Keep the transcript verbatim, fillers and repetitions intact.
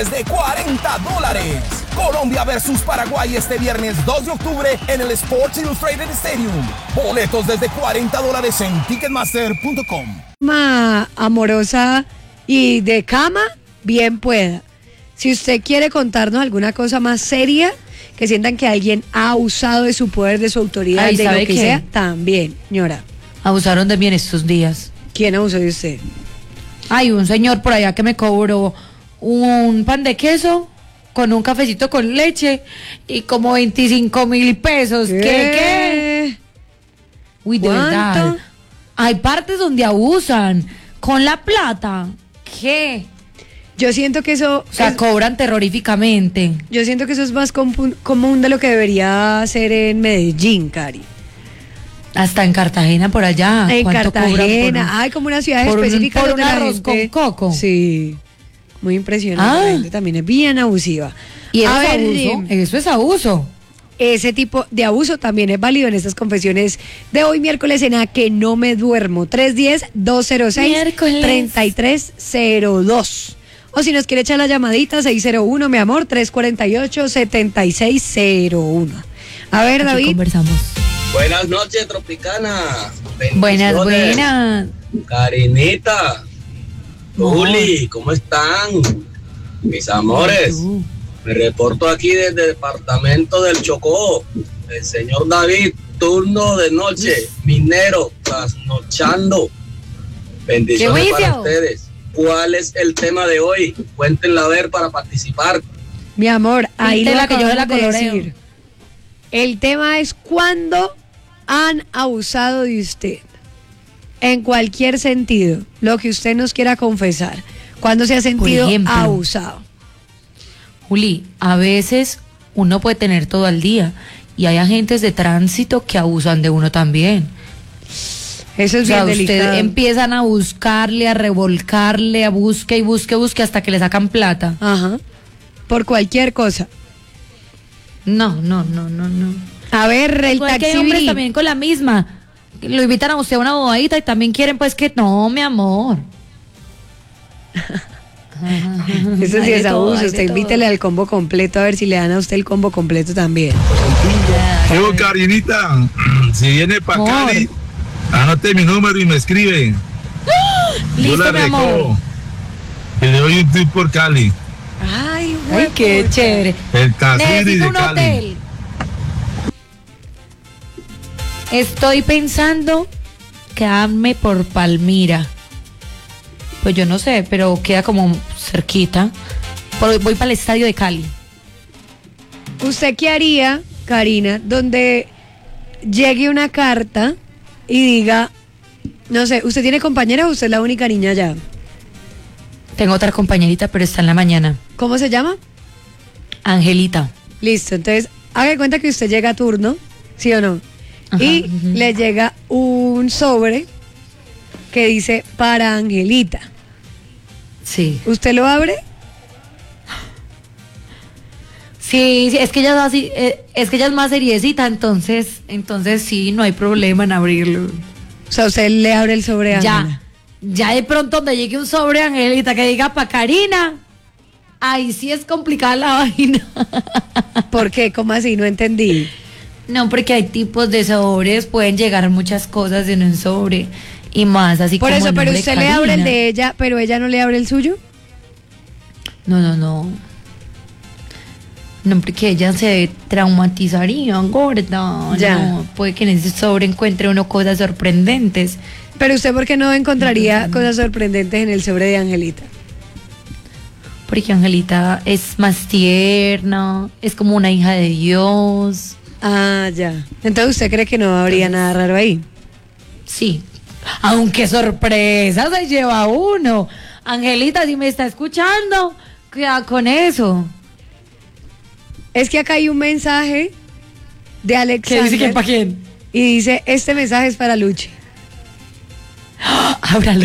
de cuarenta dólares. Colombia versus Paraguay este viernes dos de octubre en el Sports Illustrated Stadium. Boletos desde cuarenta dólares en ticketmaster punto com. Ma amorosa y de cama, bien pueda. Si usted quiere contarnos alguna cosa más seria, que sientan que alguien ha abusado de su poder, de su autoridad, Ay, de lo ¿sabe que qué? sea, también, señora. Abusaron de mí en estos días. ¿Quién abusó de usted? Hay un señor por allá que me cobró un pan de queso con un cafecito con leche y como veinticinco mil pesos. ¿Qué? ¿Qué? ¿Qué? Uy, de ¿Cuánto? verdad. Hay partes donde abusan con la plata. ¿Qué? Yo siento que eso... O sea, es- cobran terroríficamente. Yo siento que eso es más compu- común de lo que debería ser en Medellín, Cari. Hasta en Cartagena, por allá. En ¿Cuánto cobran por Cartagena, un- hay como unas ciudades por un- específicas por donde un la arroz gente- con coco? Sí, muy impresionante. Ah. La gente también es bien abusiva. Y eso A es ver, abuso. eh, Eso es abuso. ese tipo de abuso también es válido en estas confesiones de hoy miércoles en A Que No Me Duermo. tres uno cero, dos cero seis, Miércoles. tres tres cero dos. O si nos quiere echar la llamadita, seis cero uno, mi amor, tres cuatro ocho, siete seis cero uno. A ver, Aquí David. conversamos. Buenas noches, Tropicana. Buenas, Bendiciones. buenas. Karinita, Juli, ¿cómo están? Mis amores, Tú. me reporto aquí desde el departamento del Chocó. El señor David, turno de noche, minero, trasnochando. Bendiciones ¡Qué para juicio! ustedes. ¿Cuál es el tema de hoy? Cuéntenla a ver para participar. Mi amor, ahí lo Píntela que yo acabamos la de coloreo. decir. El tema es cuándo han abusado de usted. En cualquier sentido, lo que usted nos quiera confesar. ¿Cuándo se ha sentido ejemplo. abusado? Juli, a veces uno puede tener todo al día y hay agentes de tránsito que abusan de uno también. Eso es O sea, bien usted delicado. empiezan a buscarle, a revolcarle, a busque y busque, busque hasta que le sacan plata. Ajá. Por cualquier cosa. No, no, no, no, no. A ver, el Igual que hay taxi. hombres también con la misma. Lo invitan a usted a una bobadita y también quieren pues que no, mi amor. Eso Hay sí de es todo, abuso. hay de Usted todo. invítele al combo completo a ver si le dan a usted el combo completo también. Yo, Karinita, si viene para Amor. Cali, anote mi número y me escribe. Yo Listo, la mi amor. recojo. Y le doy un tip por Cali. Ay, Ay, qué huepucha. chévere. El Casiri Necesito de un Cali. hotel. Estoy pensando quedarme por Palmira. Pues yo no sé, pero queda como cerquita. Por- Voy para el estadio de Cali. ¿Usted qué haría, Karina, donde llegue una carta y diga, no sé, ¿usted tiene compañera o usted es la única niña allá? Tengo otra compañerita, pero está en la mañana. ¿Cómo se llama? Angelita. Listo, entonces haga de cuenta que usted llega a turno, ¿sí o no? Ajá, y ujú. le llega un sobre que dice para Angelita. Sí. ¿Usted lo abre? Sí, sí, es que ella es así, eh, es que ella es más seriecita, entonces, entonces sí, no hay problema en abrirlo. O sea, usted le abre el sobre a Ya, Ángela. ya de pronto donde llegue un sobre, Angelita, que diga pa' Karina, ahí sí es complicada la vaina. ¿Por qué? ¿Cómo así? No entendí. No, porque hay tipos de sobres, pueden llegar muchas cosas en un sobre y más así Por como eso, el pero nombre usted le abre el Karina. de ella, pero ella no le abre el suyo. No, no, no. No, porque ella se traumatizaría, gorda. Ya. No, puede que en ese sobre encuentre uno cosas sorprendentes. Pero usted, ¿por qué no encontraría cosas sorprendentes en el sobre de Angelita? Porque Angelita es más tierna, es como una hija de Dios. Ah, ya. Entonces, ¿usted cree que no habría nada raro ahí? Sí. Aunque sorpresa se lleva uno. Angelita, si me está escuchando, cuidado con eso. Es que acá hay un mensaje de Alexander para quién? y dice, este mensaje es para Luchi. Ábralo.